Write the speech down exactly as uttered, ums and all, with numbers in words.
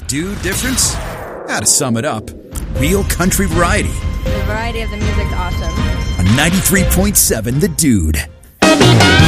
Dude difference? How to sum it up, real country variety. The variety of the music's awesome. On ninety-three point seven The Dude.